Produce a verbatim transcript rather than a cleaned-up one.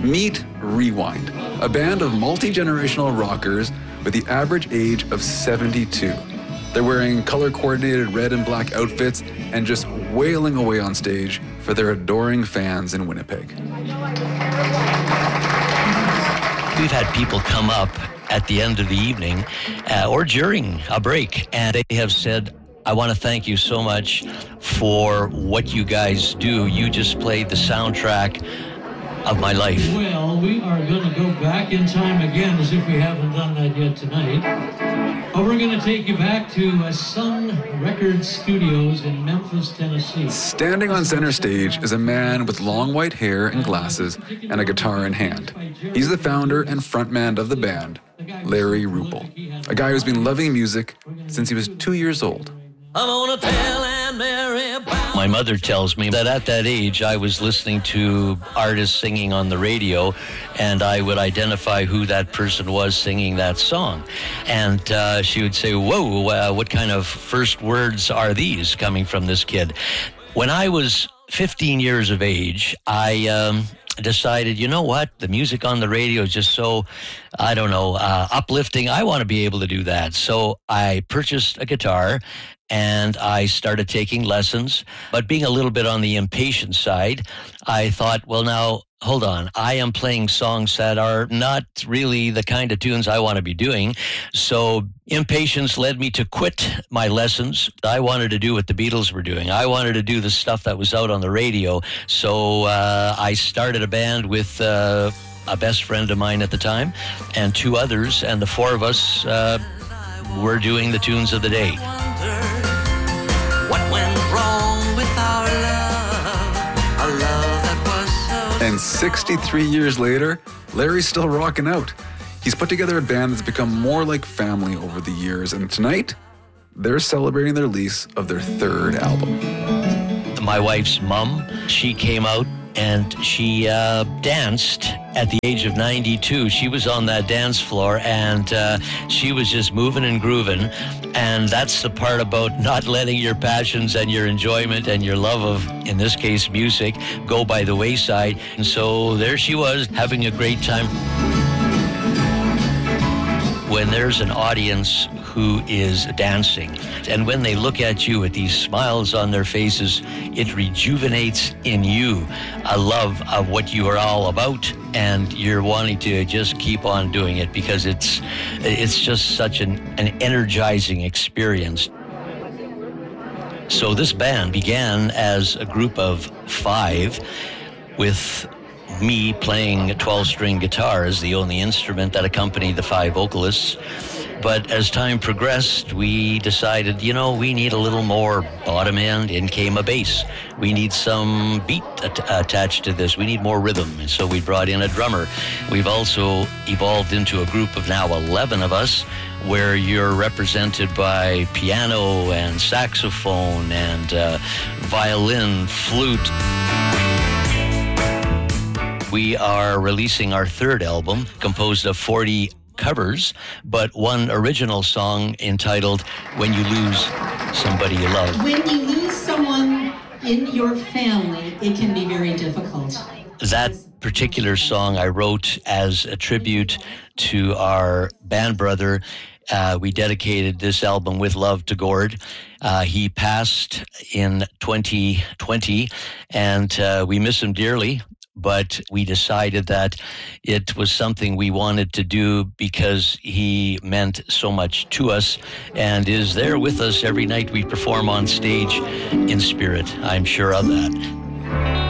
Meet Rewind, a band of multi-generational rockers with the average age of seventy-two. They're wearing color-coordinated red and black outfits and just wailing away on stage for their adoring fans in Winnipeg. We've had people come up at the end of the evening uh, or during a break, and they have said, I want to thank you so much for what you guys do. You just played the soundtrack of my life. Well, we are going to go back in time again, as if we haven't done that yet tonight. But we're going to take you back to uh, Sun Records Studios in Memphis, Tennessee. Standing on center stage is a man with long white hair and glasses and a guitar in hand. He's the founder and frontman of the band, Larry Ruppel, a guy who's been loving music since he was two years old. I'm gonna tell Aunt Mary about... My mother tells me that at that age I was listening to artists singing on the radio, and I would identify who that person was singing that song. And uh, she would say, whoa, uh, what kind of first words are these coming from this kid? When I was fifteen years of age, I... Um, decided, you know what, the music on the radio is just so, I don't know, uh, uplifting. I want to be able to do that. So I purchased a guitar and I started taking lessons. But being a little bit on the impatient side, I thought, well, now, hold on. I am playing songs that are not really the kind of tunes I want to be doing. So impatience led me to quit my lessons. I wanted to do what the Beatles were doing. I wanted to do the stuff that was out on the radio. So uh, I started a band with uh, a best friend of mine at the time and two others, and the four of us uh, were doing the tunes of the day. What went wrong with our love? A love that was so... And sixty-three years later, Larry's still rocking out. He's put together a band that's become more like family over the years, and tonight, they're celebrating the release of their third album. My wife's mom, she came out and she uh, danced at the age of ninety-two. She was on that dance floor and uh, she was just moving and grooving. And that's the part about not letting your passions and your enjoyment and your love of, in this case, music, go by the wayside. And so there she was, having a great time. When there's an audience who is dancing, and when they look at you with these smiles on their faces, it rejuvenates in you a love of what you are all about, and you're wanting to just keep on doing it because it's it's just such an, an energizing experience. So this band began as a group of five with me playing a twelve-string guitar as the only instrument that accompanied the five vocalists. But as time progressed, we decided, you know, we need a little more bottom end. In came a bass. We need some beat at- attached to this. We need more rhythm. And so we brought in a drummer. We've also evolved into a group of now eleven of us, where you're represented by piano and saxophone and uh, violin, flute. We are releasing our third album, composed of forty covers, but one original song entitled When You Lose Somebody You Love. When you lose someone in your family, it can be very difficult. That particular song I wrote as a tribute to our band brother. Uh, we dedicated this album with love to Gord. Uh, he passed in twenty twenty, and uh, we miss him dearly. But we decided that it was something we wanted to do because he meant so much to us and is there with us every night we perform on stage in spirit. I'm sure of that.